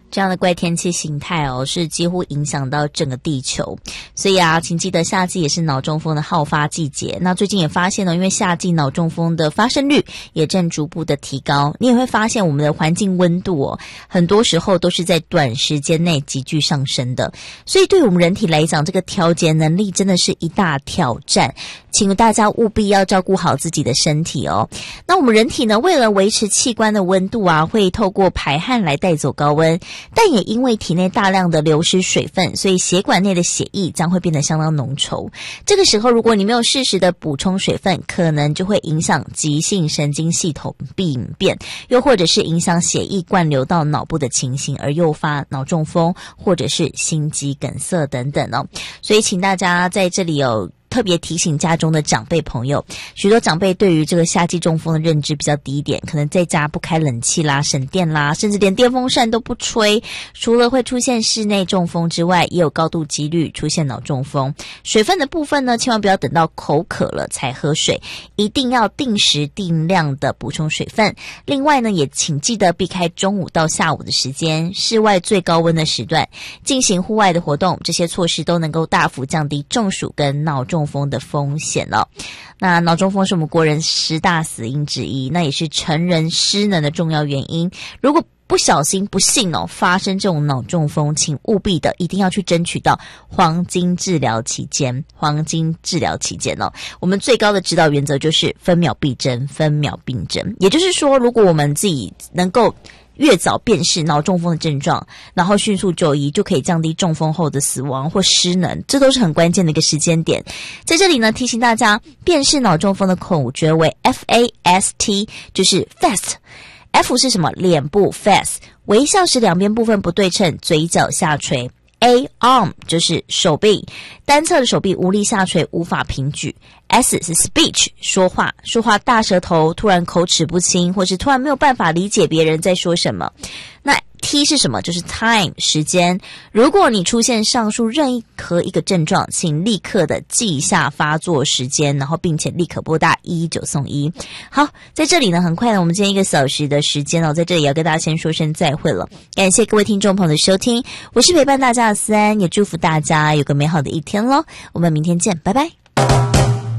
这样的怪天气形态是几乎影响到整个地球，所以啊，请记得夏季也是脑中风的好发季节。那最近也发现因为夏季脑中风的发生率也正逐步的提高，你也会发现我们的环境温度很多时候都是在短时间内急剧上升的，所以对我们人体来讲，这个调节能力真的是一大挑战，请大家务必要照顾好自己的身体那我们人体呢，为了维持器官的温度会透过排汗来带走高温，但也因为体内大量的流失水分，所以血管内的血液将会变得相当浓稠。这个时候如果你没有适时的补充水分，可能就会影响急性神经系统病变，又或者是影响血液灌流到脑部的情形，而诱发脑中风或者是心肌梗塞等等所以请大家在这里特别提醒家中的长辈朋友，许多长辈对于这个夏季中风的认知比较低一点，可能在家不开冷气啦、省电啦，甚至连电风扇都不吹，除了会出现室内中风之外，也有高度几率出现脑中风。水分的部分呢，千万不要等到口渴了才喝水，一定要定时定量的补充水分。另外呢，也请记得避开中午到下午的时间，室外最高温的时段进行户外的活动，这些措施都能够大幅降低中暑跟脑中风的风险那脑中风是我们国人10大死因之一，那也是成人失能的重要原因。如果不小心不幸发生这种脑中风，请务必的一定要去争取到黄金治疗期间我们最高的指导原则就是分秒必争，分秒必争。也就是说，如果我们自己能够越早辨识脑中风的症状，然后迅速就医，就可以降低中风后的死亡或失能，这都是很关键的一个时间点。在这里呢，提醒大家，辨识脑中风的口诀为 FAST， 就是 fast。F 是什么？脸部 face， 微笑时两边部分不对称，嘴角下垂。A arm 就是手臂，单侧的手臂无力下垂，无法平举。S 是 speech， 说话大舌头，突然口齿不清，或是突然没有办法理解别人在说什么。那 T 是什么？就是 time， 时间。如果你出现上述任何一个症状，请立刻的记下发作时间，然后并且立刻拨打119送医。好，在这里呢，很快呢，我们今天1个小时的时间在这里要跟大家先说声再会了。感谢各位听众朋友的收听，我是陪伴大家的思安，也祝福大家有个美好的一天咯。我们明天见，拜拜。